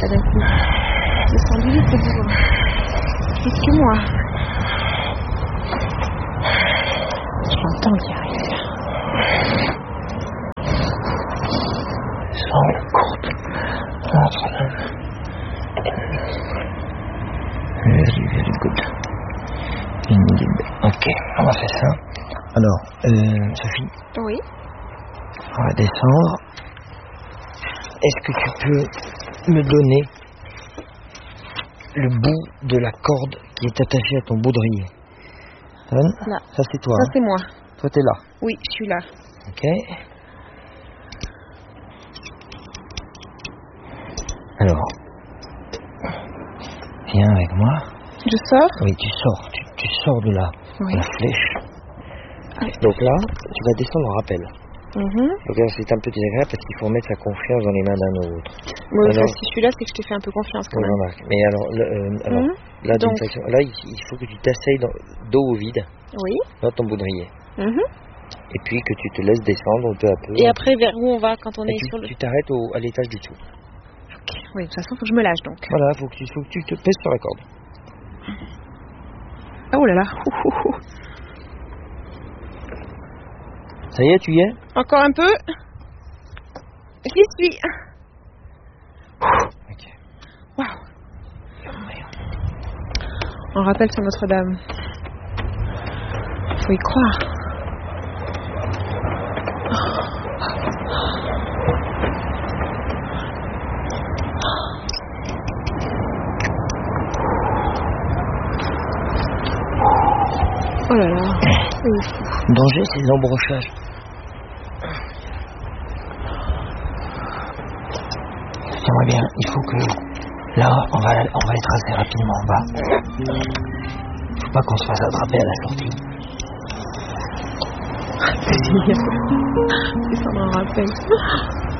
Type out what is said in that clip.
là d'un coup. Descendu vite, le bourreau. Plus que moi. Je l'entends qui arrive là. Sans le courte. Entre là. Very good. Indeed. Ok, on va faire ça. Alors, Sophie. Oui. On va descendre. Est-ce que tu peux me donner le bout de la corde qui est attachée à ton baudrier? Donne. Là. Ça c'est toi. Ça Hein? c'est moi. Toi t'es là. Oui, je suis là. Ok. Alors, viens avec moi. Je sors? Oui, tu sors. Tu sors de la flèche. Oui. Donc là, tu vas descendre en rappel. Donc là, c'est un peu désagréable parce qu'il faut mettre sa confiance dans les mains d'un autre. Moi, Alors, si je suis là, c'est que je te fais un peu confiance quand oui, même. remarque. Mais alors, là, d'une Donc. façon, là, il faut que tu t'asseyes dos au vide, Oui. dans ton baudrier. Et puis que tu te laisses descendre peu à peu. Et après, vers où on va quand on est sur le... Tu t'arrêtes à l'étage du dessous. Ok. Oui, de toute façon, faut que je me lâche donc. Voilà, faut que tu te pèses sur la corde. Oh là là. Ça y est, tu y es? Encore un peu. J'y suis. Ok. Waouh. On rappelle sur Notre-Dame. Faut y croire. Oh là là. Danger, c'est les embrochages. J'aimerais bien, il faut que... Là, on va être assez rapidement en bas. Faut pas qu'on se fasse attraper à la sortie. C'est ça m'en rappelle.